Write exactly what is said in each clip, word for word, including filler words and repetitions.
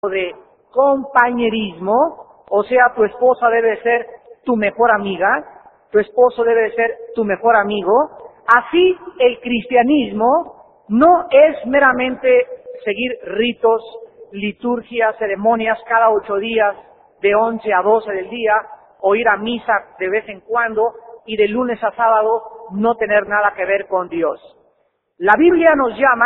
de compañerismo, o sea, tu esposa debe ser tu mejor amiga, tu esposo debe ser tu mejor amigo. Así el cristianismo no es meramente seguir ritos, liturgias, ceremonias cada ocho días, de once a doce del día, o ir a misa de vez en cuando, y de lunes a sábado no tener nada que ver con Dios. La Biblia nos llama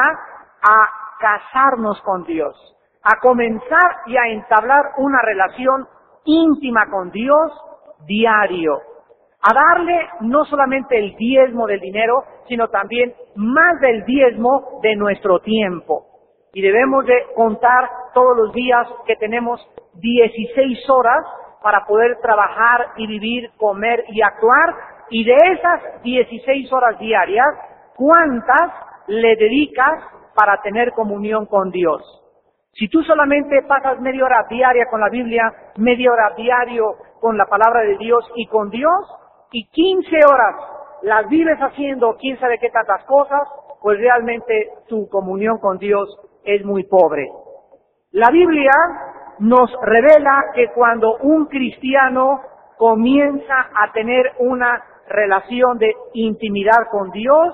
a casarnos con Dios, a comenzar y a entablar una relación íntima con Dios diario, a darle no solamente el diezmo del dinero, sino también más del diezmo de nuestro tiempo. Y debemos de contar todos los días que tenemos dieciséis horas para poder trabajar y vivir, comer y actuar, y de esas dieciséis horas diarias, ¿cuántas le dedicas para tener comunión con Dios? Si tú solamente pasas media hora diaria con la Biblia, media hora diario con la palabra de Dios y con Dios, y quince horas las vives haciendo quién sabe qué tantas cosas, pues realmente tu comunión con Dios es muy pobre. La Biblia nos revela que cuando un cristiano comienza a tener una relación de intimidad con Dios,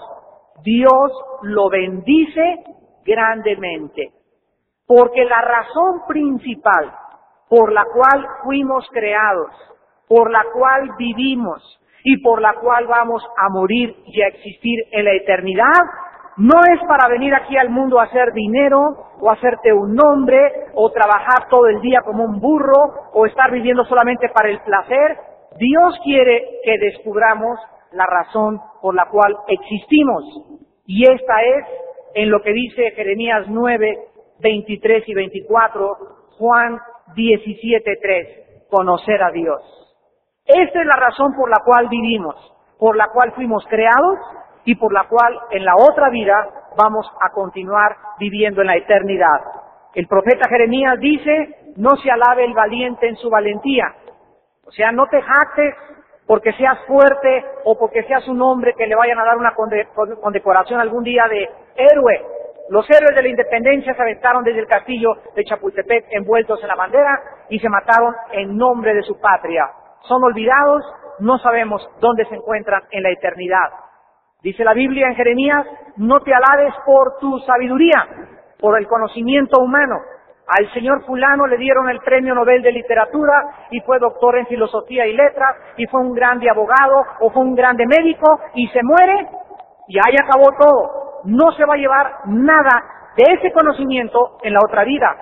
Dios lo bendice grandemente. Porque la razón principal por la cual fuimos creados, por la cual vivimos y por la cual vamos a morir y a existir en la eternidad, no es para venir aquí al mundo a hacer dinero, o hacerte un nombre, o trabajar todo el día como un burro, o estar viviendo solamente para el placer. Dios quiere que descubramos la razón por la cual existimos. Y esta es en lo que dice Jeremías nueve, veintitrés y veinticuatro, Juan diecisiete, tres, conocer a Dios. Esta es la razón por la cual vivimos, por la cual fuimos creados, y por la cual en la otra vida vamos a continuar viviendo en la eternidad. El profeta Jeremías dice, no se alabe el valiente en su valentía. O sea, no te jactes porque seas fuerte o porque seas un hombre que le vayan a dar una condecoración algún día de héroe. Los héroes de la independencia se aventaron desde el castillo de Chapultepec envueltos en la bandera y se mataron en nombre de su patria. Son olvidados, no sabemos dónde se encuentran en la eternidad. Dice la Biblia en Jeremías, no te alabes por tu sabiduría, por el conocimiento humano. Al señor fulano le dieron el premio Nobel de Literatura y fue doctor en filosofía y letras y fue un grande abogado o fue un grande médico y se muere y ahí acabó todo. No se va a llevar nada de ese conocimiento en la otra vida.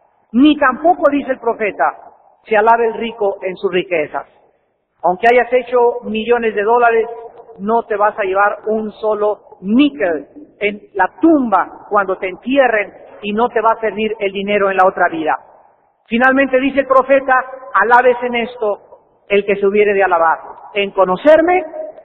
Ni tampoco, dice el profeta, se alabe el rico en sus riquezas. Aunque hayas hecho millones de dólares, no te vas a llevar un solo níquel en la tumba cuando te entierren y no te va a servir el dinero en la otra vida. Finalmente dice el profeta, alabes en esto el que se hubiere de alabar, en conocerme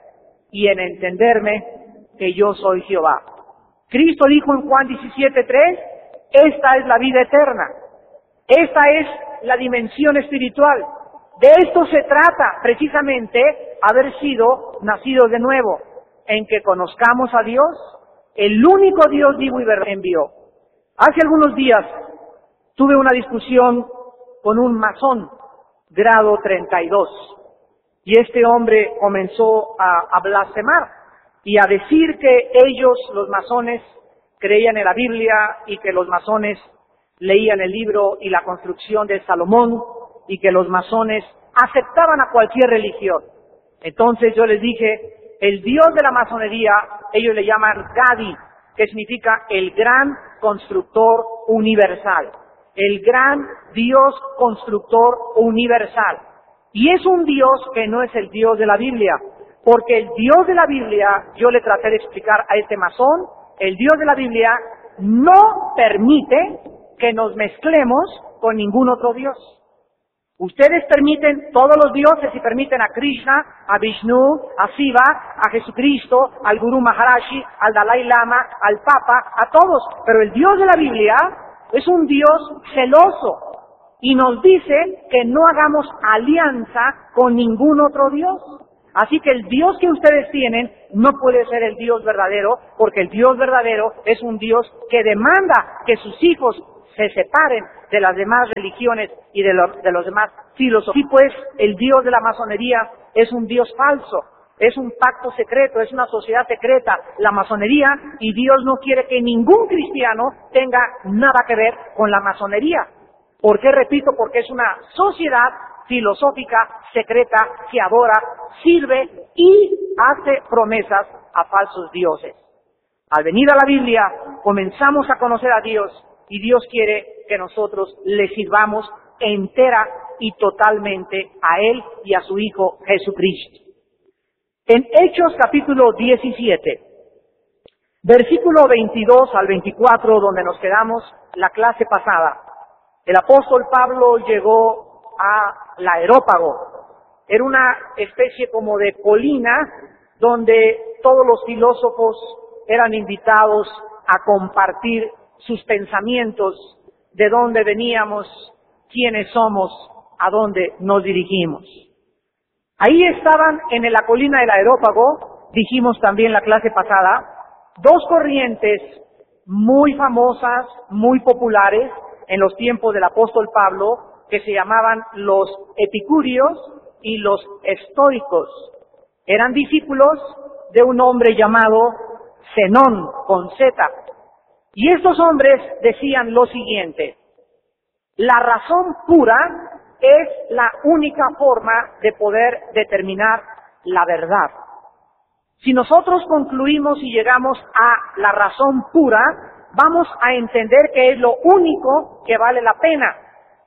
y en entenderme que yo soy Jehová. Cristo dijo en Juan diecisiete, tres, esta es la vida eterna, esta es la dimensión espiritual. De esto se trata precisamente haber sido nacidos de nuevo, en que conozcamos a Dios, el único Dios vivo y verdadero envió. Hace algunos días tuve una discusión con un masón, grado treinta y dos, y este hombre comenzó a, a blasfemar y a decir que ellos, los masones, creían en la Biblia y que los masones leían el libro y la construcción de Salomón, y que los masones aceptaban a cualquier religión. Entonces yo les dije, el Dios de la masonería, ellos le llaman Gadi, que significa el gran constructor universal. El gran Dios constructor universal. Y es un Dios que no es el Dios de la Biblia, porque el Dios de la Biblia, yo le traté de explicar a este masón, el Dios de la Biblia no permite que nos mezclemos con ningún otro Dios. Ustedes permiten todos los dioses y permiten a Krishna, a Vishnu, a Shiva, a Jesucristo, al Gurú Maharaji, al Dalai Lama, al Papa, a todos. Pero el Dios de la Biblia es un Dios celoso y nos dice que no hagamos alianza con ningún otro Dios. Así que el Dios que ustedes tienen no puede ser el Dios verdadero, porque el Dios verdadero es un Dios que demanda que sus hijos se separen de las demás religiones y de, lo, de los demás filosofías. Y pues el Dios de la masonería es un Dios falso, es un pacto secreto, es una sociedad secreta, la masonería, y Dios no quiere que ningún cristiano tenga nada que ver con la masonería. ¿Por qué repito? Porque es una sociedad filosófica secreta que adora, sirve y hace promesas a falsos dioses. Al venir a la Biblia, comenzamos a conocer a Dios, y Dios quiere que nosotros le sirvamos entera y totalmente a Él y a su Hijo Jesucristo. En Hechos capítulo diecisiete, versículo veintidós al veinticuatro, donde nos quedamos la clase pasada, el apóstol Pablo llegó a la Areópago. Era una especie como de colina donde todos los filósofos eran invitados a compartir sus pensamientos, de dónde veníamos, quiénes somos, a dónde nos dirigimos. Ahí estaban en la colina del Areópago, dijimos también la clase pasada, dos corrientes muy famosas, muy populares en los tiempos del apóstol Pablo, que se llamaban los epicúreos y los estoicos. Eran discípulos de un hombre llamado Zenón, con Z. Y estos hombres decían lo siguiente: la razón pura es la única forma de poder determinar la verdad. Si nosotros concluimos y llegamos a la razón pura, vamos a entender que es lo único que vale la pena.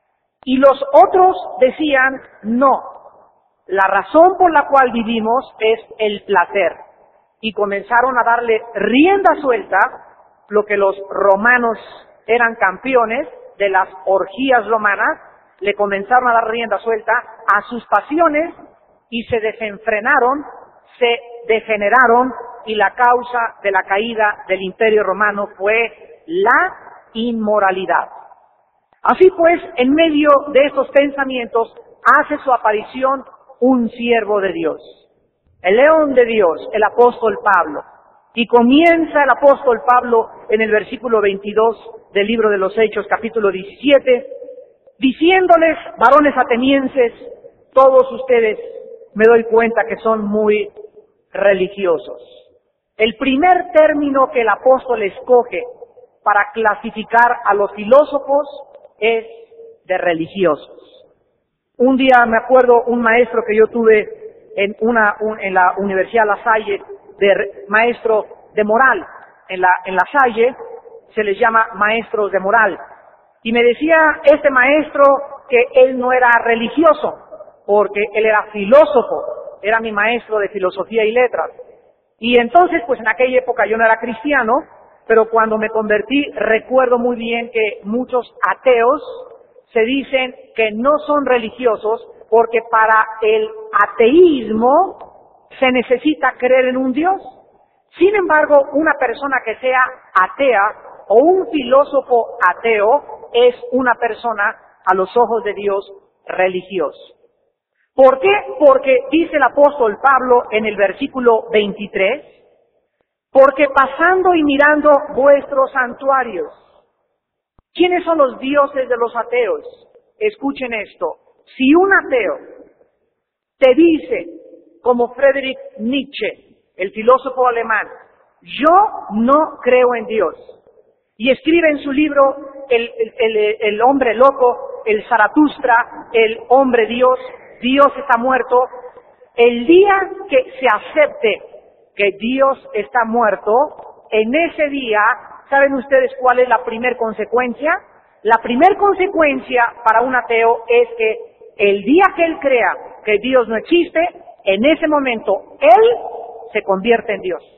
Y los otros decían, no, la razón por la cual vivimos es el placer. Y comenzaron a darle rienda suelta, lo que los romanos eran campeones de las orgías romanas, le comenzaron a dar rienda suelta a sus pasiones y se desenfrenaron, se degeneraron, y la causa de la caída del Imperio Romano fue la inmoralidad. Así pues, en medio de estos pensamientos hace su aparición un siervo de Dios, el león de Dios, el apóstol Pablo. Y comienza el apóstol Pablo en el versículo veintidós del libro de los Hechos, capítulo diecisiete, diciéndoles, varones atenienses, todos ustedes me doy cuenta que son muy religiosos. El primer término que el apóstol escoge para clasificar a los filósofos es de religiosos. Un día me acuerdo un maestro que yo tuve en una un, en la Universidad La Salle, de maestro de moral. En la en La Salle se les llama maestros de moral. Y me decía este maestro que él no era religioso, porque él era filósofo, era mi maestro de filosofía y letras. Y entonces, pues en aquella época yo no era cristiano, pero cuando me convertí recuerdo muy bien que muchos ateos se dicen que no son religiosos porque para el ateísmo se necesita creer en un Dios. Sin embargo, una persona que sea atea o un filósofo ateo es una persona a los ojos de Dios religioso. ¿Por qué? Porque dice el apóstol Pablo en el versículo veintitrés, porque pasando y mirando vuestros santuarios. ¿Quiénes son los dioses de los ateos? Escuchen esto. Si un ateo te dice, como Friedrich Nietzsche, el filósofo alemán, yo no creo en Dios, y escribe en su libro el, el, el, el hombre loco, el Zaratustra, el hombre Dios, Dios está muerto, el día que se acepte que Dios está muerto, en ese día, ¿saben ustedes cuál es la primer consecuencia? La primer consecuencia para un ateo es que el día que él crea que Dios no existe, en ese momento él se convierte en Dios.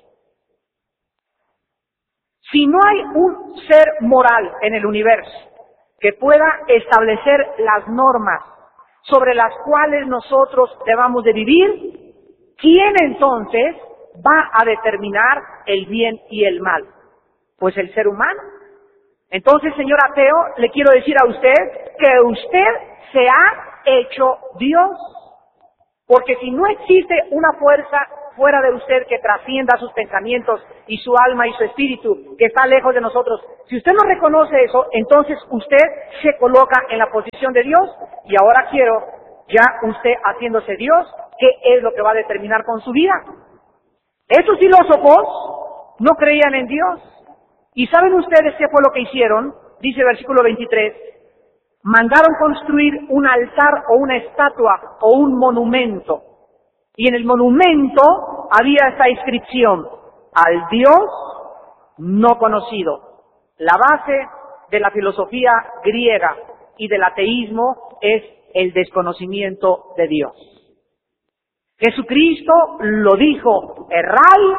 Si no hay un ser moral en el universo que pueda establecer las normas sobre las cuales nosotros debamos de vivir, ¿quién entonces va a determinar el bien y el mal? Pues el ser humano. Entonces, señor ateo, le quiero decir a usted que usted se ha hecho Dios. Porque si no existe una fuerza fuera de usted que trascienda sus pensamientos y su alma y su espíritu, que está lejos de nosotros. Si usted no reconoce eso, entonces usted se coloca en la posición de Dios y ahora quiero, ya usted haciéndose Dios, ¿qué es lo que va a determinar con su vida? Estos filósofos no creían en Dios. ¿Y saben ustedes qué fue lo que hicieron? Dice el versículo veintitrés, mandaron construir un altar o una estatua o un monumento. Y en el monumento había esta inscripción, al Dios no conocido. La base de la filosofía griega y del ateísmo es el desconocimiento de Dios. Jesucristo lo dijo, erráis,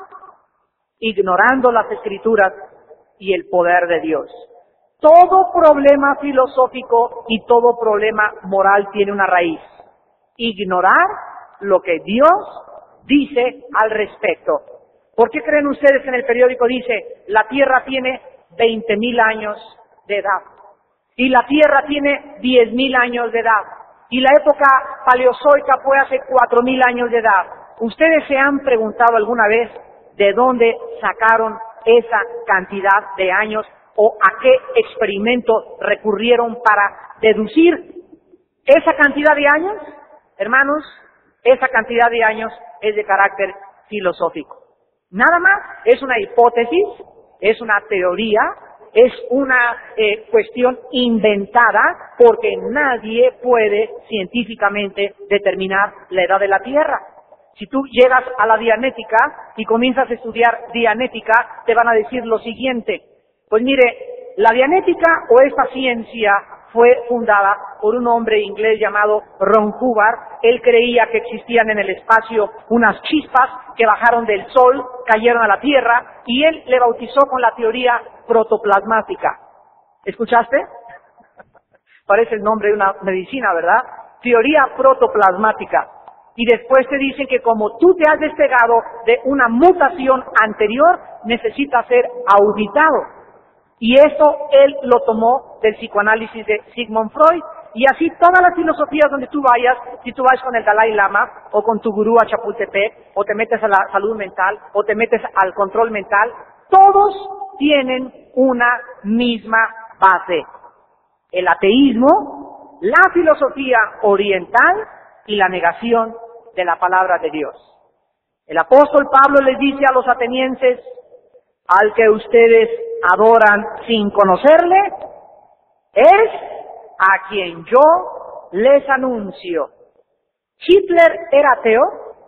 ignorando las Escrituras y el poder de Dios. Todo problema filosófico y todo problema moral tiene una raíz. Ignorar lo que Dios dice al respecto. ¿Por qué creen ustedes que en el periódico dice, la Tierra tiene veinte mil años de edad? Y la Tierra tiene diez mil años de edad. Y la época paleozoica fue hace cuatro mil años de edad. ¿Ustedes se han preguntado alguna vez de dónde sacaron esa cantidad de años o a qué experimento recurrieron para deducir esa cantidad de años? Hermanos, esa cantidad de años es de carácter filosófico. Nada más, es una hipótesis, es una teoría, es una eh, cuestión inventada porque nadie puede científicamente determinar la edad de la Tierra. Si tú llegas a la dianética y comienzas a estudiar dianética, te van a decir lo siguiente. Pues mire, la dianética o esta ciencia fue fundada por un hombre inglés llamado Ron Hubbard. Él creía que existían en el espacio unas chispas que bajaron del sol, cayeron a la Tierra, y él le bautizó con la teoría protoplasmática. ¿Escuchaste? Parece el nombre de una medicina, ¿verdad? Teoría protoplasmática. Y después te dicen que como tú te has despegado de una mutación anterior, necesitas ser auditado. Y eso él lo tomó del psicoanálisis de Sigmund Freud. Y así todas las filosofías donde tú vayas, si tú vas con el Dalai Lama, o con tu gurú a Chapultepec, o te metes a la salud mental, o te metes al control mental, todos tienen una misma base. El ateísmo, la filosofía oriental y la negación de la palabra de Dios. El apóstol Pablo les dice a los atenienses, al que ustedes adoran sin conocerle, es a quien yo les anuncio. ¿Hitler era ateo?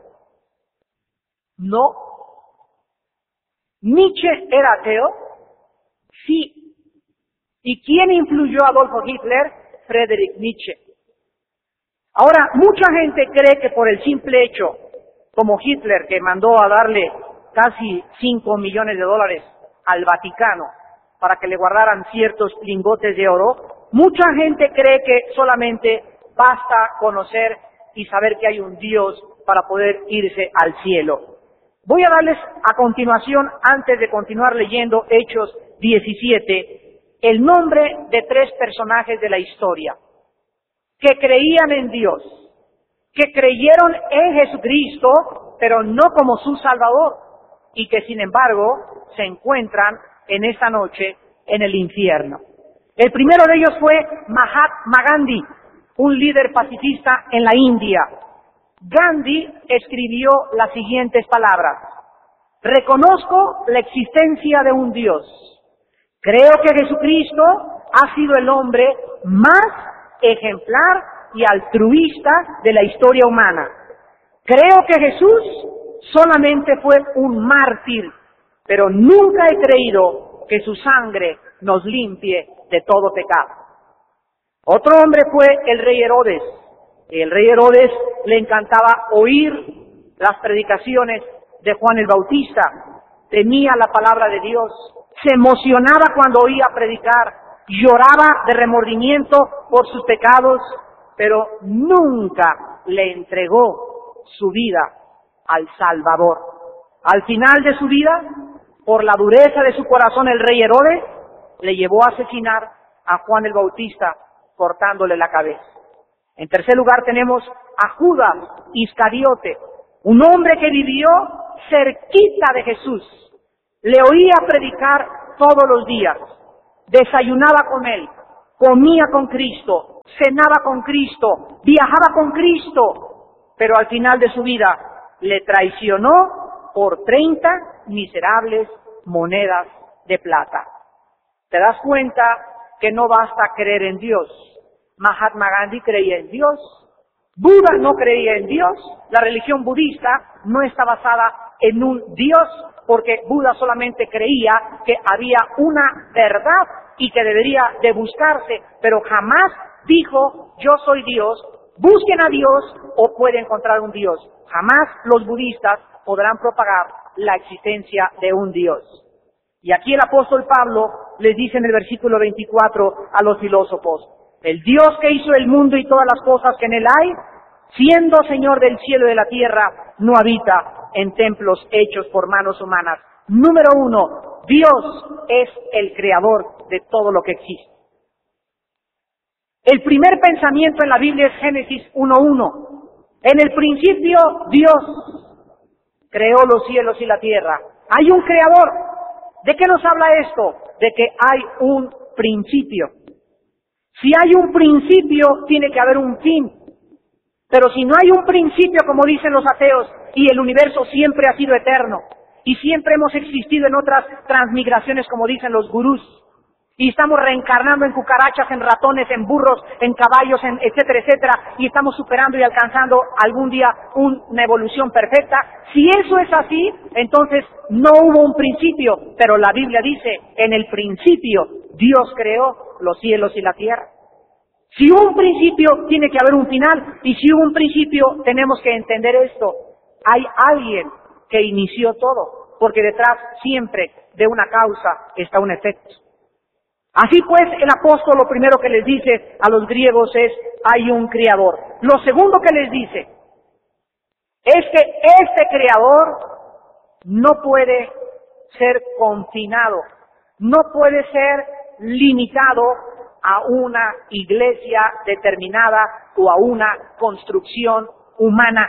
No. ¿Nietzsche era ateo? Sí. ¿Y quién influyó a Adolfo Hitler? Friedrich Nietzsche. Ahora, mucha gente cree que por el simple hecho, como Hitler, que mandó a darle casi cinco millones de dólares al Vaticano para que le guardaran ciertos lingotes de oro, mucha gente cree que solamente basta conocer y saber que hay un Dios para poder irse al cielo. Voy a darles a continuación, antes de continuar leyendo Hechos diecisiete, el nombre de tres personajes de la historia que creían en Dios, que creyeron en Jesucristo, pero no como su Salvador, y que sin embargo se encuentran en esta noche en el infierno. El primero de ellos fue Mahatma Gandhi, un líder pacifista en la India. Gandhi escribió las siguientes palabras: reconozco la existencia de un Dios. Creo que Jesucristo ha sido el hombre más ejemplar y altruista de la historia humana. Creo que Jesús solamente fue un mártir, pero nunca he creído que su sangre nos limpie de todo pecado. Otro hombre fue el rey Herodes. El rey Herodes le encantaba oír las predicaciones de Juan el Bautista, temía la palabra de Dios, se emocionaba cuando oía predicar, lloraba de remordimiento por sus pecados, pero nunca le entregó su vida al Salvador. Al final de su vida, por la dureza de su corazón, el rey Herodes le llevó a asesinar a Juan el Bautista, cortándole la cabeza. En tercer lugar tenemos a Judas Iscariote, Un hombre que vivió cerquita de Jesús. Le oía predicar todos los días. Desayunaba con él. Comía con Cristo. Cenaba con Cristo. Viajaba con Cristo. Pero al final de su vida le traicionó por treinta miserables monedas de plata. ¿Te das cuenta que no basta creer en Dios? Mahatma Gandhi creía en Dios. Buda no creía en Dios. La religión budista no está basada en un Dios, porque Buda solamente creía que había una verdad y que debería de buscarse, pero jamás dijo, yo soy Dios, busquen a Dios o puede encontrar un Dios. Jamás los budistas podrán propagar la existencia de un Dios. Y aquí el apóstol Pablo les dice en el versículo veinticuatro a los filósofos, el Dios que hizo el mundo y todas las cosas que en él hay, siendo Señor del cielo y de la tierra, no habita en templos hechos por manos humanas. Número uno, Dios es el creador de todo lo que existe. El primer pensamiento en la Biblia es Génesis uno uno. En el principio, Dios creó los cielos y la tierra. Hay un creador. ¿De qué nos habla esto? De que hay un principio. Si hay un principio, tiene que haber un fin. Pero si no hay un principio, como dicen los ateos, y el universo siempre ha sido eterno, y siempre hemos existido en otras transmigraciones, como dicen los gurús, y estamos reencarnando en cucarachas, en ratones, en burros, en caballos, en etcétera, etcétera, y estamos superando y alcanzando algún día una evolución perfecta. Si eso es así, entonces no hubo un principio, pero la Biblia dice, en el principio Dios creó los cielos y la tierra. Si hubo un principio, tiene que haber un final, y si hubo un principio, tenemos que entender esto. Hay alguien que inició todo, porque detrás siempre de una causa está un efecto. Así pues, el apóstol lo primero que les dice a los griegos es, hay un creador. Lo segundo que les dice es que este creador no puede ser confinado, no puede ser limitado a una iglesia determinada o a una construcción humana.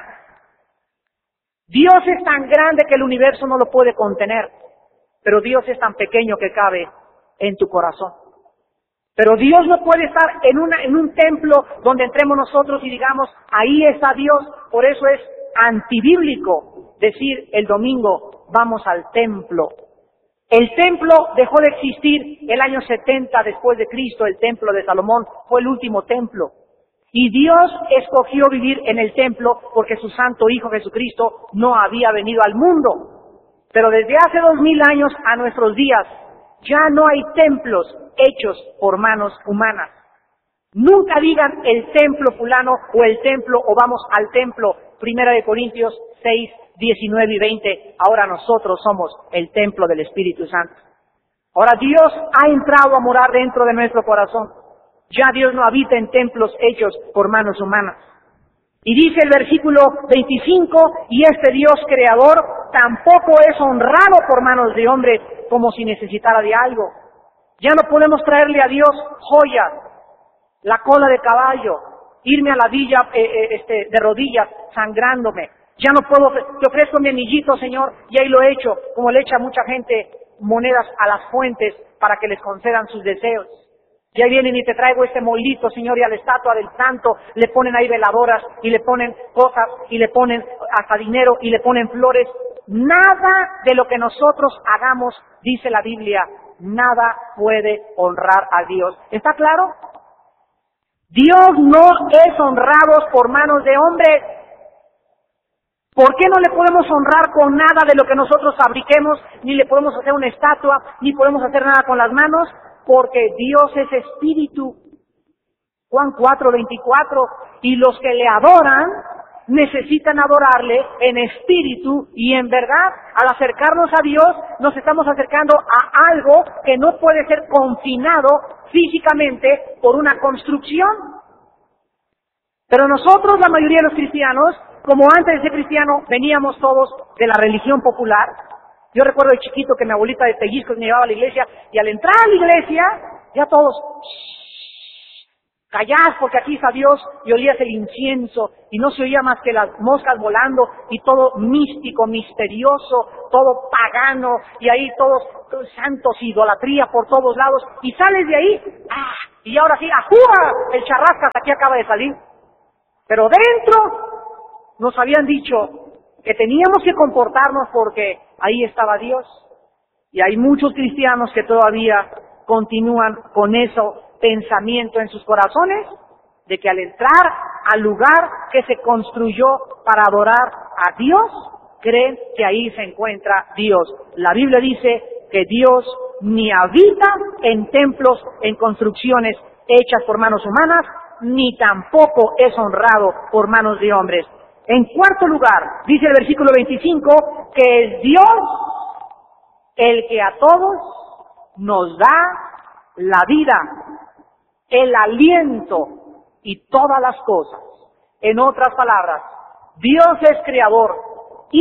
Dios es tan grande que el universo no lo puede contener, pero Dios es tan pequeño que cabe en tu corazón. Pero Dios no puede estar en una en un templo donde entremos nosotros y digamos, ahí está Dios. Por eso es antibíblico decir el domingo, vamos al templo. El templo dejó de existir el año setenta después de Cristo, el templo de Salomón fue el último templo. Y Dios escogió vivir en el templo porque su santo Hijo Jesucristo no había venido al mundo. Pero desde hace dos mil años a nuestros días, ya no hay templos hechos por manos humanas. Nunca digan el templo fulano o el templo o vamos al templo. Primera de Corintios seis, diecinueve y veinte. Ahora nosotros somos el templo del Espíritu Santo. Ahora Dios ha entrado a morar dentro de nuestro corazón. Ya Dios no habita en templos hechos por manos humanas. Y dice el versículo veinticinco, y este Dios creador tampoco es honrado por manos de hombre como si necesitara de algo. Ya no podemos traerle a Dios joyas, la cola de caballo, irme a la villa eh, eh, este, de rodillas sangrándome. Ya no puedo, te ofrezco mi anillito, Señor, y ahí lo he hecho, como le echa mucha gente monedas a las fuentes para que les concedan sus deseos. Ya vienen y te traigo este moldito, Señor, y a la estatua del santo le ponen ahí veladoras y le ponen cosas y le ponen hasta dinero y le ponen flores. Nada de lo que nosotros hagamos, dice la Biblia, nada puede honrar a Dios. ¿Está claro? Dios no es honrado por manos de hombres. ¿Por qué no le podemos honrar con nada de lo que nosotros fabriquemos? Ni le podemos hacer una estatua, ni podemos hacer nada con las manos. Porque Dios es espíritu. Juan cuatro, veinticuatro. Y los que le adoran necesitan adorarle en espíritu y en verdad. Al acercarnos a Dios, nos estamos acercando a algo que no puede ser confinado físicamente por una construcción. Pero nosotros, la mayoría de los cristianos, como antes de ser cristiano, veníamos todos de la religión popular. Yo recuerdo de chiquito que mi abuelita de pellizcos me llevaba a la iglesia y al entrar a la iglesia, ya todos Callad porque aquí está Dios, y olías el incienso, y no se oía más que las moscas volando, y todo místico, misterioso, todo pagano, y ahí todos, todos santos, idolatría por todos lados, y sales de ahí, ¡ah! Y ahora sí, ¡ajúa! El charrascas aquí acaba de salir. Pero dentro nos habían dicho que teníamos que comportarnos porque ahí estaba Dios. Y hay muchos cristianos que todavía continúan con eso pensamiento en sus corazones, de que al entrar al lugar que se construyó para adorar a Dios, creen que ahí se encuentra Dios. La Biblia dice que Dios ni habita en templos, en construcciones hechas por manos humanas, ni tampoco es honrado por manos de hombres. En cuarto lugar, dice el versículo veinticinco, que es Dios el que a todos nos da la vida, el aliento y todas las cosas. En otras palabras, Dios es creador y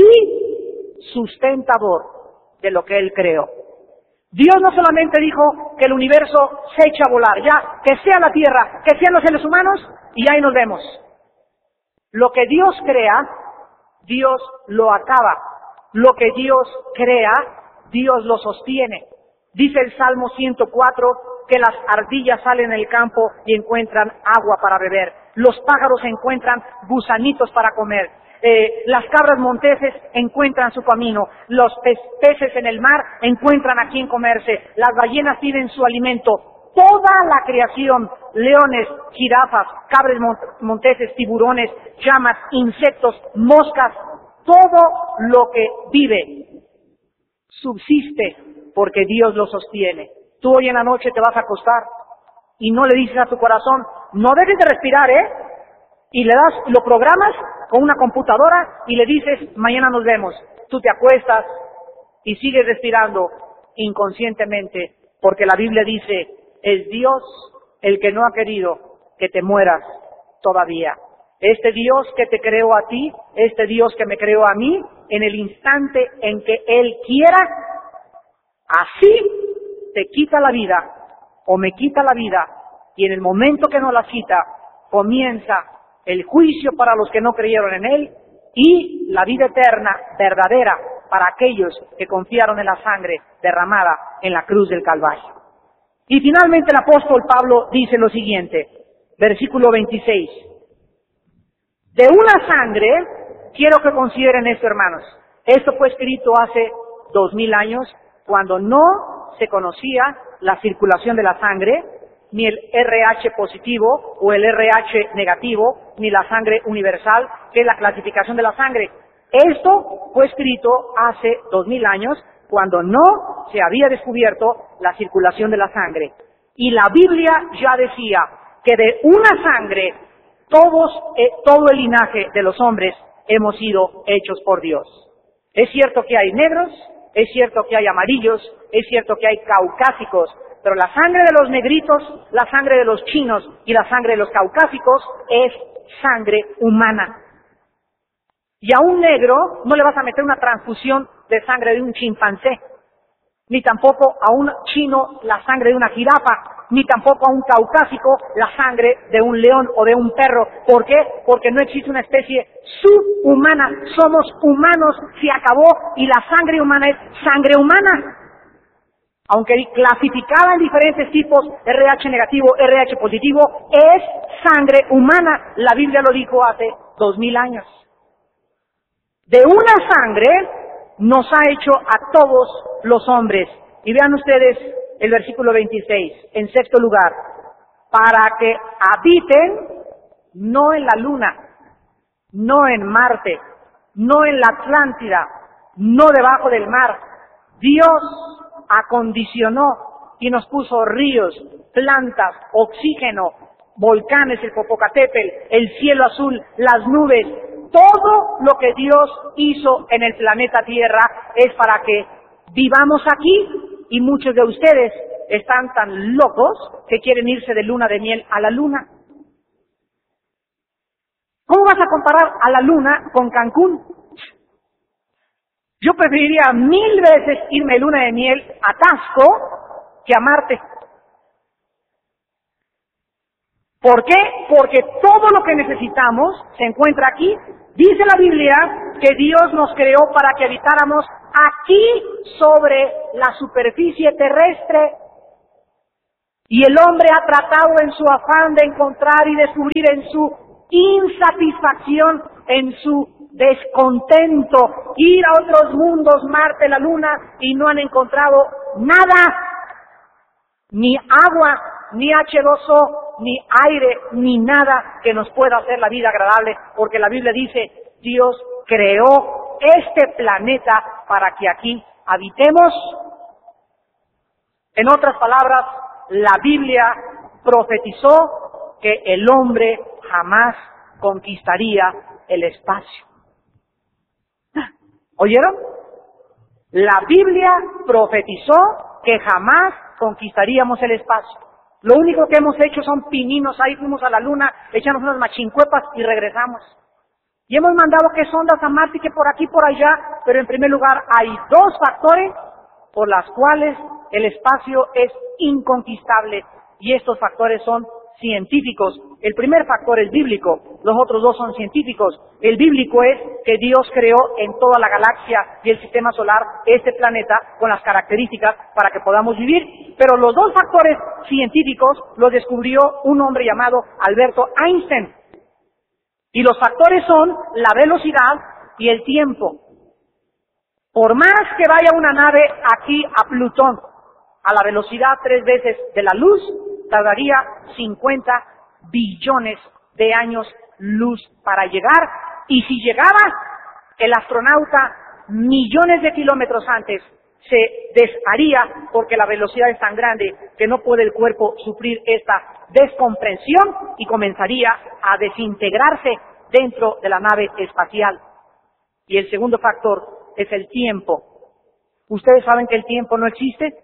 sustentador de lo que Él creó. Dios no solamente dijo que el universo se echa a volar, ya, que sea la tierra, que sean los seres humanos, y ahí nos vemos. Lo que Dios crea, Dios lo acaba. Lo que Dios crea, Dios lo sostiene. Dice el Salmo ciento cuatro que las ardillas salen en el campo y encuentran agua para beber. Los pájaros encuentran gusanitos para comer. Eh, las cabras monteses encuentran su camino. Los pe peces en el mar encuentran a quien comerse. Las ballenas piden su alimento. Toda la creación, leones, jirafas, cabras monteses, tiburones, llamas, insectos, moscas, todo lo que vive subsiste porque Dios lo sostiene. Tú hoy en la noche te vas a acostar y no le dices a tu corazón, no dejes de respirar, ¿eh? Y le das, lo programas con una computadora y le dices, mañana nos vemos. Tú te acuestas y sigues respirando inconscientemente, porque la Biblia dice, es Dios el que no ha querido que te mueras todavía. Este Dios que te creó a ti, este Dios que me creó a mí, en el instante en que Él quiera, así te quita la vida, o me quita la vida, y en el momento que nos la quita, comienza el juicio para los que no creyeron en Él, y la vida eterna, verdadera, para aquellos que confiaron en la sangre derramada en la cruz del Calvario. Y finalmente el apóstol Pablo dice lo siguiente, versículo veintiséis. De una sangre, quiero que consideren esto, hermanos. Esto fue escrito hace dos mil años, cuando no se conocía la circulación de la sangre, ni el R H positivo o el R H negativo, ni la sangre universal, que es la clasificación de la sangre. Esto fue escrito hace dos mil años, cuando no se había descubierto la circulación de la sangre. Y la Biblia ya decía que de una sangre todos, eh, todo el linaje de los hombres hemos sido hechos por Dios. Es cierto que hay negros, es cierto que hay amarillos, es cierto que hay caucásicos, pero la sangre de los negritos, la sangre de los chinos y la sangre de los caucásicos es sangre humana. Y a un negro no le vas a meter una transfusión de sangre de un chimpancé, ni tampoco a un chino la sangre de una jirafa, ni tampoco a un caucásico la sangre de un león o de un perro. ¿Por qué? Porque no existe una especie subhumana. Somos humanos, se acabó, y la sangre humana es sangre humana. Aunque clasificada en diferentes tipos, R H negativo, R H positivo, es sangre humana. La Biblia lo dijo hace dos mil años. De una sangre nos ha hecho a todos los hombres. Y vean ustedes el versículo veintiséis, en sexto lugar, para que habiten no en la luna, no en Marte, no en la Atlántida, no debajo del mar. Dios acondicionó y nos puso ríos, plantas, oxígeno, volcanes, el Popocatépetl, el cielo azul, las nubes. Todo lo que Dios hizo en el planeta Tierra es para que vivamos aquí, y muchos de ustedes están tan locos que quieren irse de luna de miel a la luna. ¿Cómo vas a comparar a la luna con Cancún? Yo preferiría mil veces irme de luna de miel a Tasco que a Marte. ¿Por qué? Porque todo lo que necesitamos se encuentra aquí. Dice la Biblia que Dios nos creó para que habitáramos aquí sobre la superficie terrestre. Y el hombre ha tratado en su afán de encontrar y descubrir, en su insatisfacción, en su descontento, ir a otros mundos, Marte, la Luna, y no han encontrado nada, ni agua, ni hache dos o, ni aire, ni nada que nos pueda hacer la vida agradable, porque la Biblia dice, Dios creó este planeta para que aquí habitemos. En otras palabras, la Biblia profetizó que el hombre jamás conquistaría el espacio. ¿Oyeron? La Biblia profetizó que jamás conquistaríamos el espacio. Lo único que hemos hecho son pininos, ahí fuimos a la Luna, echamos unas machincuepas y regresamos. Y hemos mandado que sondas a Marte y que por aquí, por allá, pero en primer lugar hay dos factores por las cuales el espacio es inconquistable, y estos factores son científicos. El primer factor es bíblico, los otros dos son científicos. El bíblico es que Dios creó en toda la galaxia y el sistema solar este planeta con las características para que podamos vivir, pero los dos factores científicos los descubrió un hombre llamado Alberto Einstein. Y los factores son la velocidad y el tiempo. Por más que vaya una nave aquí a Plutón, a la velocidad tres veces de la luz, tardaría cincuenta billones de años luz para llegar, y si llegaba, el astronauta millones de kilómetros antes se desharía, porque la velocidad es tan grande que no puede el cuerpo sufrir esta descompresión y comenzaría a desintegrarse dentro de la nave espacial. Y el segundo factor es el tiempo. ¿Ustedes saben que el tiempo no existe?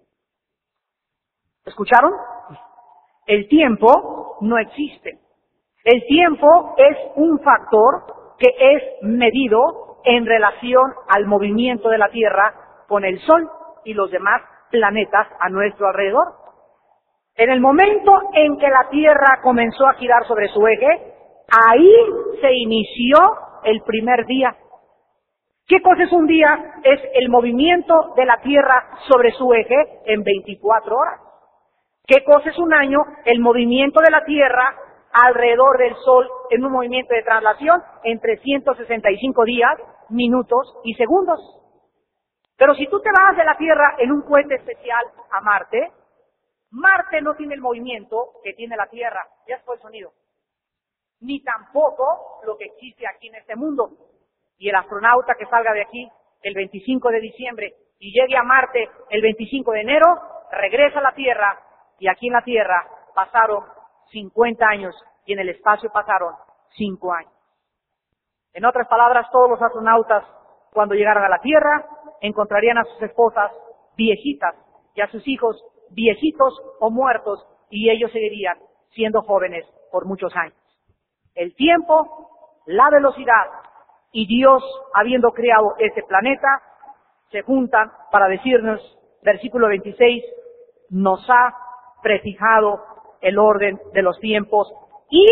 ¿Escucharon? El tiempo no existe. El tiempo es un factor que es medido en relación al movimiento de la Tierra con el Sol y los demás planetas a nuestro alrededor. En el momento en que la Tierra comenzó a girar sobre su eje, ahí se inició el primer día. ¿Qué cosa es un día? Es el movimiento de la Tierra sobre su eje en veinticuatro horas. ¿Qué cosa es un año? El movimiento de la Tierra alrededor del Sol en un movimiento de traslación en trescientos sesenta y cinco días, minutos y segundos. Pero si tú te vas de la Tierra en un cohete especial a Marte, Marte no tiene el movimiento que tiene la Tierra. Ya fue el sonido. Ni tampoco lo que existe aquí en este mundo. Y el astronauta que salga de aquí el veinticinco de diciembre y llegue a Marte el veinticinco de enero, regresa a la Tierra, y aquí en la Tierra pasaron cincuenta años y en el espacio pasaron cinco años. En otras palabras, todos los astronautas, cuando llegaran a la Tierra, encontrarían a sus esposas viejitas y a sus hijos viejitos o muertos, y ellos seguirían siendo jóvenes por muchos años. El tiempo, la velocidad y Dios, habiendo creado este planeta, se juntan para decirnos, versículo veintiséis, nos ha prefijado el orden de los tiempos y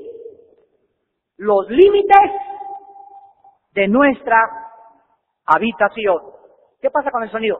los límites de nuestra habitación. ¿Qué pasa con el sonido?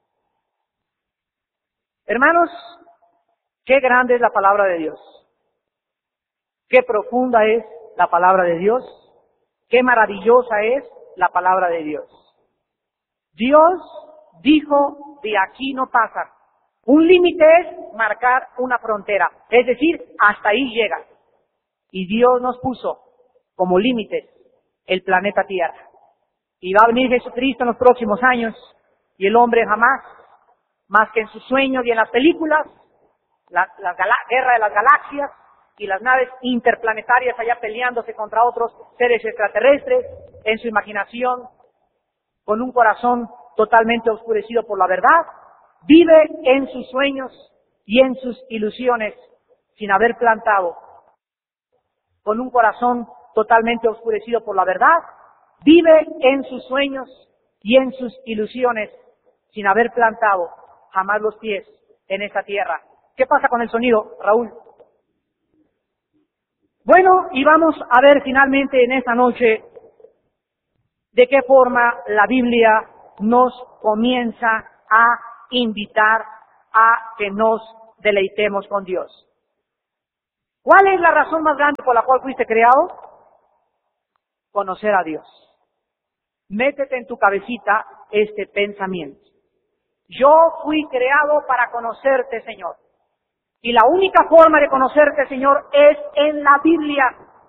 Hermanos, qué grande es la palabra de Dios. Qué profunda es la palabra de Dios. Qué maravillosa es la palabra de Dios. Dios dijo, de aquí no pasa. Un límite es marcar una frontera, es decir, hasta ahí llega. Y Dios nos puso como límites el planeta Tierra. Y va a venir Jesucristo en los próximos años, y el hombre jamás, más que en sus sueños y en las películas, la, la guerra de las galaxias y las naves interplanetarias allá peleándose contra otros seres extraterrestres, en su imaginación, con un corazón totalmente oscurecido por la verdad, vive en sus sueños y en sus ilusiones sin haber plantado. Con un corazón totalmente oscurecido por la verdad, vive en sus sueños y en sus ilusiones sin haber plantado jamás los pies en esta tierra. ¿Qué pasa con el sonido, Raúl? Bueno, y vamos a ver finalmente en esta noche de qué forma la Biblia nos comienza a invitar a que nos deleitemos con Dios. ¿Cuál es la razón más grande por la cual fuiste creado? Conocer a Dios. Métete en tu cabecita este pensamiento. Yo fui creado para conocerte, Señor. Y la única forma de conocerte, Señor, es en la Biblia.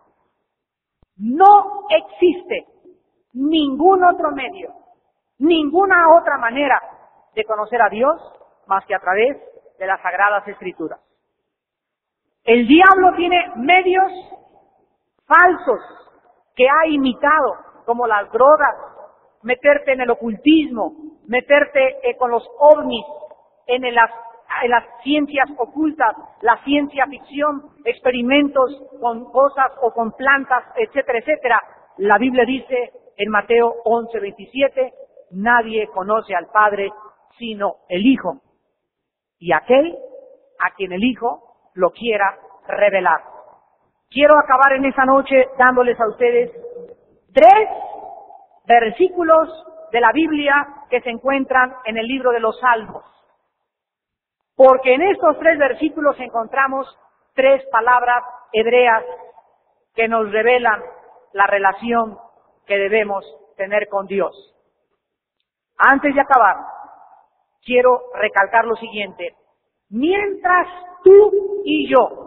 No existe ningún otro medio, ninguna otra manera de conocer a Dios más que a través de las Sagradas Escrituras. El diablo tiene medios falsos que ha imitado, como las drogas, meterte en el ocultismo, meterte eh, con los ovnis, en, el, en las ciencias ocultas, la ciencia ficción, experimentos con cosas o con plantas, etcétera, etcétera. La Biblia dice en Mateo once, veintisiete, nadie conoce al Padre sino el Hijo, y aquel a quien el Hijo lo quiera revelar. Quiero acabar en esa noche dándoles a ustedes tres versículos de la Biblia que se encuentran en el libro de los Salmos. Porque en estos tres versículos encontramos tres palabras hebreas que nos revelan la relación que debemos tener con Dios. Antes de acabar, quiero recalcar lo siguiente. Mientras tú y yo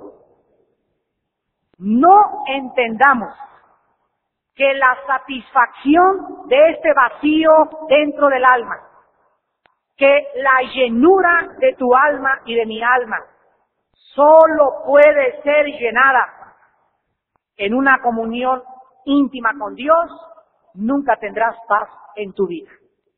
no entendamos que la satisfacción de este vacío dentro del alma, que la llenura de tu alma y de mi alma solo puede ser llenada en una comunión íntima con Dios, nunca tendrás paz en tu vida.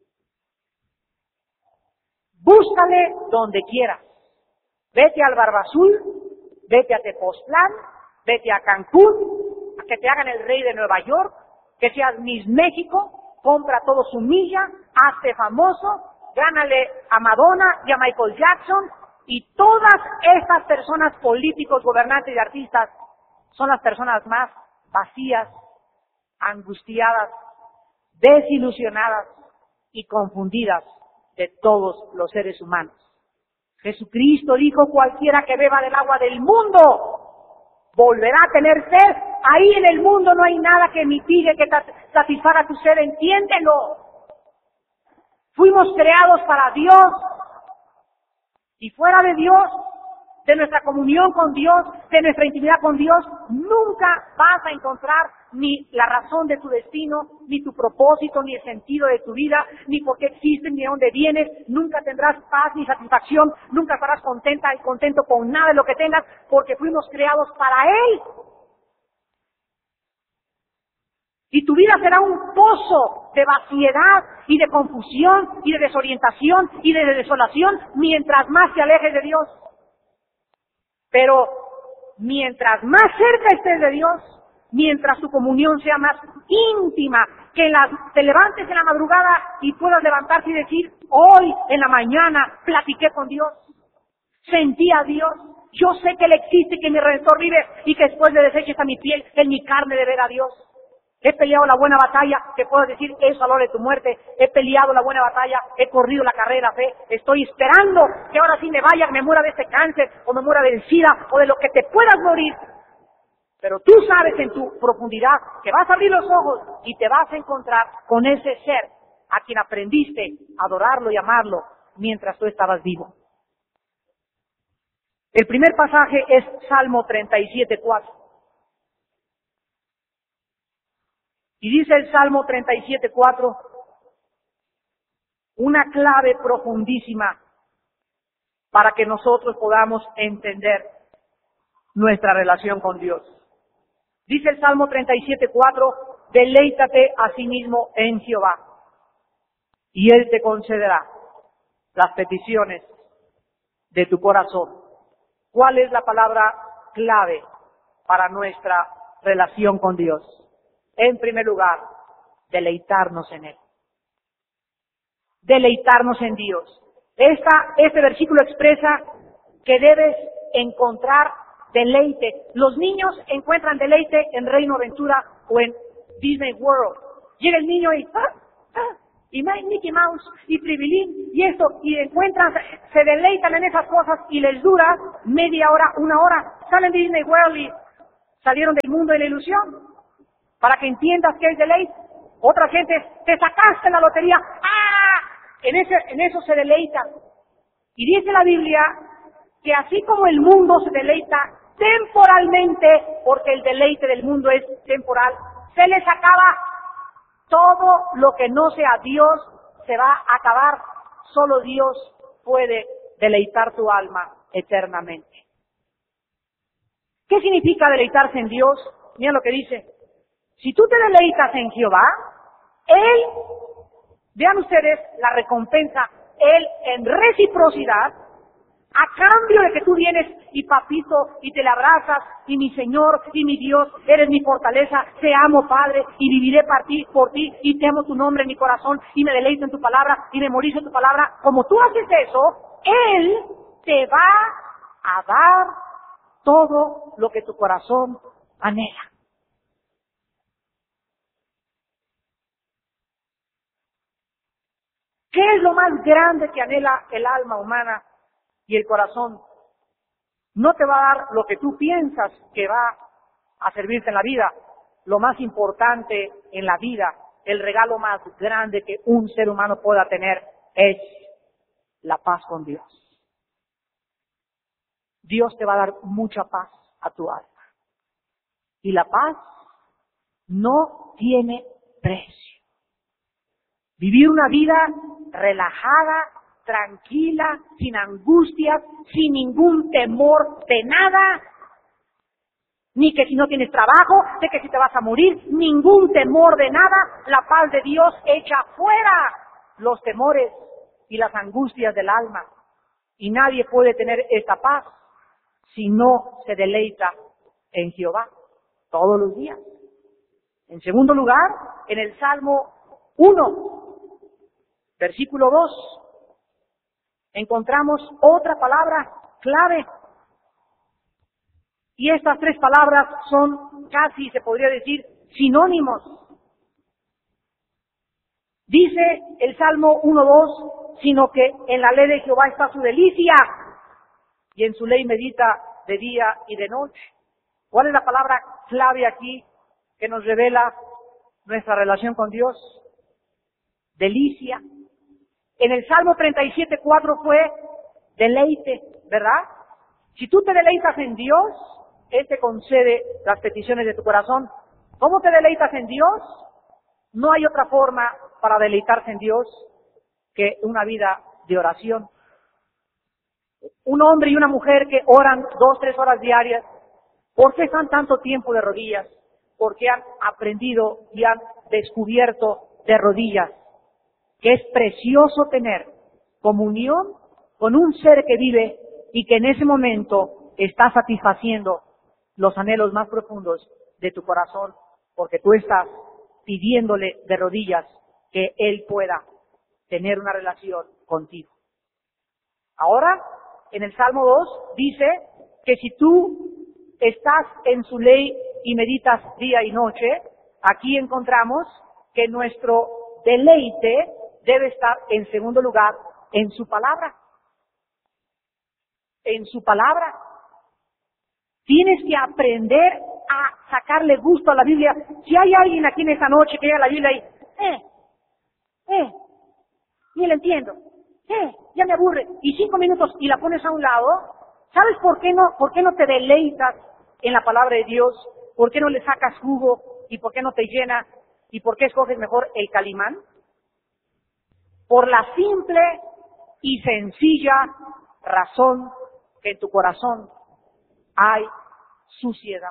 Búscale donde quieras. Vete al Barbazul, vete a Tepoztlán, vete a Cancún, a que te hagan el rey de Nueva York, que seas Miss México, compra todo su milla, hazte famoso, gánale a Madonna y a Michael Jackson, y todas estas personas, políticos, gobernantes y artistas, son las personas más vacías, angustiadas, desilusionadas y confundidas de todos los seres humanos. Jesucristo dijo, cualquiera que beba del agua del mundo volverá a tener sed. Ahí en el mundo no hay nada que mitigue, que satisfaga tu sed, entiéndelo. Fuimos creados para Dios, y fuera de Dios, de nuestra comunión con Dios, de nuestra intimidad con Dios, nunca vas a encontrar ni la razón de tu destino, ni tu propósito, ni el sentido de tu vida, ni por qué existes, ni de dónde vienes. Nunca tendrás paz ni satisfacción, nunca estarás contenta y contento con nada de lo que tengas, porque fuimos creados para Él. Y tu vida será un pozo de vaciedad y de confusión y de desorientación y de desolación mientras más te alejes de Dios. Pero mientras más cerca estés de Dios, mientras tu comunión sea más íntima, que la, te levantes en la madrugada y puedas levantarte y decir, hoy en la mañana platiqué con Dios, sentí a Dios, yo sé que Él existe, que mi Redentor vive y que después de deseches a mi piel, en mi carne de ver a Dios. He peleado la buena batalla, que puedo decir, es valor de tu muerte. He peleado la buena batalla, he corrido la carrera de fe. Estoy esperando que ahora sí me vaya, me muera de este cáncer, o me muera del SIDA, o de lo que te puedas morir. Pero tú sabes en tu profundidad que vas a abrir los ojos y te vas a encontrar con ese ser a quien aprendiste a adorarlo y amarlo mientras tú estabas vivo. El primer pasaje es Salmo treinta y siete, cuatro. Y dice el Salmo treinta y siete, cuatro, una clave profundísima para que nosotros podamos entender nuestra relación con Dios. Dice el Salmo treinta y siete, cuatro, deleítate a sí mismo en Jehová, y Él te concederá las peticiones de tu corazón. ¿Cuál es la palabra clave para nuestra relación con Dios? En primer lugar, deleitarnos en Él. Deleitarnos en Dios. Esta, este versículo expresa que debes encontrar deleite. Los niños encuentran deleite en Reino Aventura o en Disney World. Llega el niño y, ah, ah, y Mickey Mouse y Tribilín y esto, y encuentran, se deleitan en esas cosas y les dura media hora, una hora. Salen de Disney World y salieron del mundo de la ilusión. Para que entiendas qué es deleite. Otra gente, te sacaste la lotería, ¡ah! En, ese, en eso se deleitan. Y dice la Biblia que así como el mundo se deleita temporalmente, porque el deleite del mundo es temporal, se les acaba. Todo lo que no sea Dios se va a acabar. Solo Dios puede deleitar tu alma eternamente. ¿Qué significa deleitarse en Dios? Mira lo que dice. Si tú te deleitas en Jehová, Él, vean ustedes la recompensa, Él en reciprocidad, a cambio de que tú vienes y papito, y te le abrazas, y mi Señor, y mi Dios, eres mi fortaleza, te amo Padre, y viviré por ti, por ti, y temo tu nombre en mi corazón, y me deleito en tu palabra, y memorizo tu palabra. Como tú haces eso, Él te va a dar todo lo que tu corazón anhela. ¿Qué es lo más grande que anhela el alma humana y el corazón? No te va a dar lo que tú piensas que va a servirte en la vida. Lo más importante en la vida, el regalo más grande que un ser humano pueda tener es la paz con Dios. Dios te va a dar mucha paz a tu alma. Y la paz no tiene precio. Vivir una vida relajada, tranquila, sin angustias, sin ningún temor de nada, ni que si no tienes trabajo, de que si te vas a morir, ningún temor de nada. La paz de Dios echa fuera los temores y las angustias del alma. Y nadie puede tener esta paz si no se deleita en Jehová todos los días. En segundo lugar, en el Salmo uno, versículo dos, encontramos otra palabra clave. Y estas tres palabras son casi, se podría decir, sinónimos. Dice el Salmo uno dos, sino que en la ley de Jehová está su delicia, y en su ley medita de día y de noche. ¿Cuál es la palabra clave aquí que nos revela nuestra relación con Dios? Delicia. En el Salmo treinta y siete cuatro fue deleite, ¿verdad? Si tú te deleitas en Dios, Él te concede las peticiones de tu corazón. ¿Cómo te deleitas en Dios? No hay otra forma para deleitarse en Dios que una vida de oración. Un hombre y una mujer que oran dos, tres horas diarias, ¿por qué están tanto tiempo de rodillas? Porque han aprendido y han descubierto de rodillas que es precioso tener comunión con un ser que vive y que en ese momento está satisfaciendo los anhelos más profundos de tu corazón, porque tú estás pidiéndole de rodillas que Él pueda tener una relación contigo. Ahora, en el Salmo dos dice que si tú estás en su ley y meditas día y noche, aquí encontramos que nuestro deleite debe estar en segundo lugar en su palabra. En su palabra. Tienes que aprender a sacarle gusto a la Biblia. Si hay alguien aquí en esta noche que llega a la Biblia y, eh, eh, ni la entiendo, eh, ya me aburre, y cinco minutos y la pones a un lado, ¿sabes por qué no, por qué no te deleitas en la palabra de Dios? ¿Por qué no le sacas jugo? ¿Y por qué no te llena? ¿Y por qué escoges mejor el Calimán? Por la simple y sencilla razón que en tu corazón hay suciedad.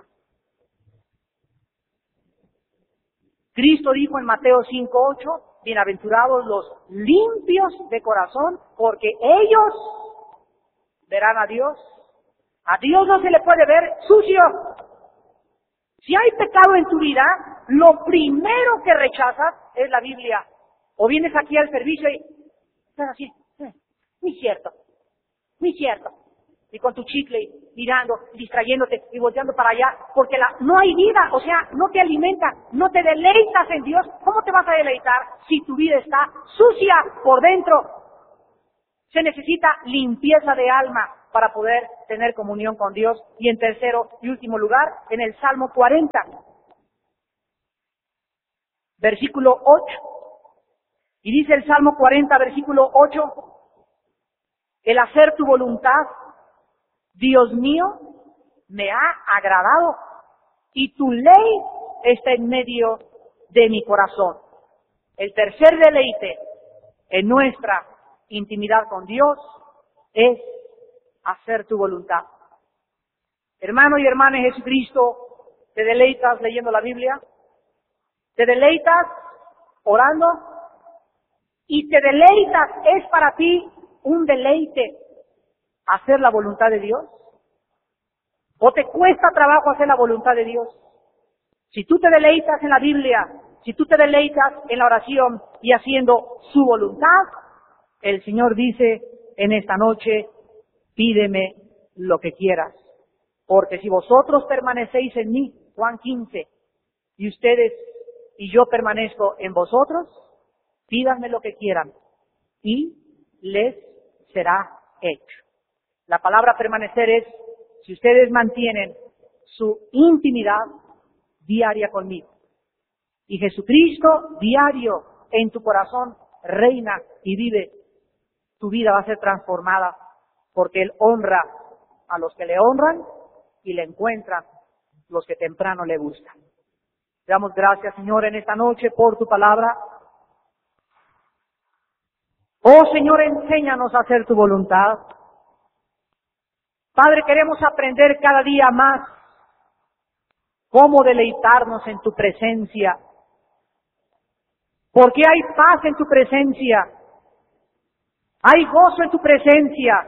Cristo dijo en Mateo cinco ocho, bienaventurados los limpios de corazón, porque ellos verán a Dios. A Dios no se le puede ver sucio. Si hay pecado en tu vida, lo primero que rechazas es la Biblia. O vienes aquí al servicio y estás así, eh, ni cierto, ni cierto. y con tu chicle, mirando, distrayéndote y volteando para allá, porque la, no hay vida, o sea, no te alimenta, no te deleitas en Dios. ¿Cómo te vas a deleitar si tu vida está sucia por dentro? Se necesita limpieza de alma para poder tener comunión con Dios. Y en tercero y último lugar, en el Salmo cuarenta, versículo ocho. Y dice el Salmo cuarenta, versículo ocho, el hacer tu voluntad, Dios mío, me ha agradado, y tu ley está en medio de mi corazón. El tercer deleite en nuestra intimidad con Dios es hacer tu voluntad. Hermano y hermana en Jesucristo, ¿te deleitas leyendo la Biblia? ¿Te deleitas orando? ¿Y te deleitas, es para ti un deleite hacer la voluntad de Dios? ¿O te cuesta trabajo hacer la voluntad de Dios? Si tú te deleitas en la Biblia, si tú te deleitas en la oración y haciendo su voluntad, el Señor dice en esta noche, pídeme lo que quieras. Porque si vosotros permanecéis en mí, Juan quince, y ustedes y yo permanezco en vosotros, pídanme lo que quieran y les será hecho. La palabra permanecer es, si ustedes mantienen su intimidad diaria conmigo. Y Jesucristo diario en tu corazón reina y vive, tu vida va a ser transformada porque Él honra a los que le honran y le encuentran los que temprano le buscan. Te damos gracias, Señor, en esta noche por tu palabra. Oh, Señor, enséñanos a hacer tu voluntad. Padre, queremos aprender cada día más cómo deleitarnos en tu presencia. Porque hay paz en tu presencia. Hay gozo en tu presencia.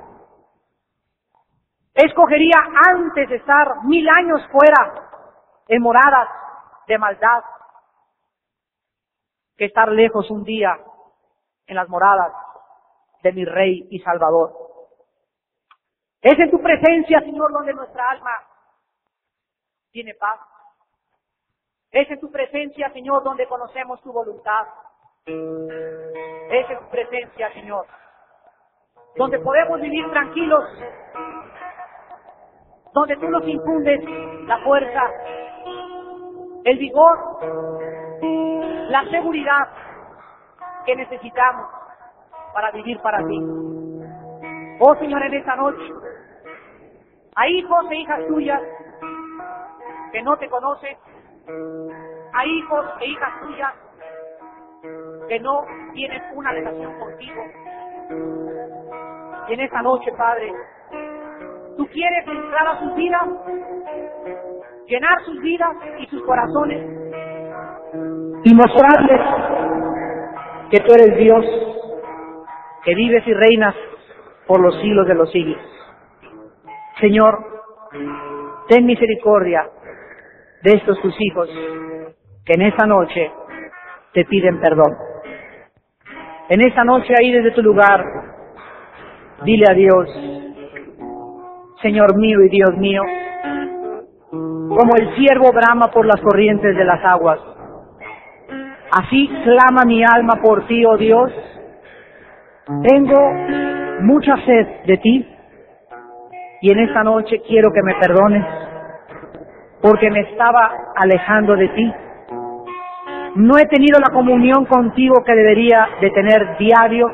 Escogería antes de estar mil años fuera en moradas de maldad que estar lejos un día en las moradas de mi Rey y Salvador. Es en tu presencia, Señor, donde nuestra alma tiene paz. Es en tu presencia, Señor, donde conocemos tu voluntad. Es en tu presencia, Señor, donde podemos vivir tranquilos, donde tú nos infundes la fuerza, el vigor, la seguridad que necesitamos para vivir para ti. Oh, Señor, en esta noche, hay hijos e hijas tuyas que no te conocen, hay hijos e hijas tuyas que no tienen una relación contigo. Y en esta noche, Padre, tú quieres entrar a sus vidas, llenar sus vidas y sus corazones y mostrarles que tú eres Dios, que vives y reinas por los siglos de los siglos. Señor, ten misericordia de estos tus hijos que en esta noche te piden perdón. En esta noche, ahí desde tu lugar, dile a Dios, Señor mío y Dios mío, como el ciervo brama por las corrientes de las aguas, así clama mi alma por ti, oh Dios. Tengo mucha sed de ti y en esta noche quiero que me perdones porque me estaba alejando de ti. No he tenido la comunión contigo que debería de tener diario.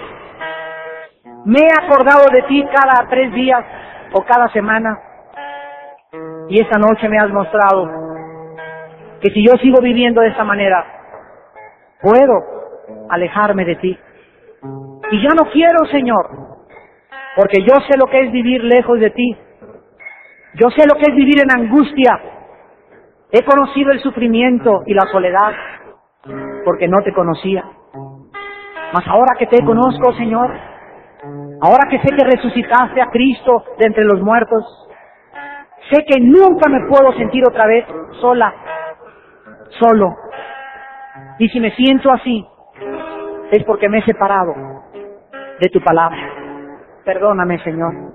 Me he acordado de ti cada tres días o cada semana. Y esta noche me has mostrado que si yo sigo viviendo de esta manera, puedo alejarme de ti. Y ya no quiero, Señor, porque yo sé lo que es vivir lejos de ti. Yo sé lo que es vivir en angustia. He conocido el sufrimiento y la soledad, porque no te conocía. Mas ahora que te conozco, Señor, ahora que sé que resucitaste a Cristo de entre los muertos, sé que nunca me puedo sentir otra vez sola, solo. Y si me siento así, es porque me he separado de tu palabra. Perdóname, Señor.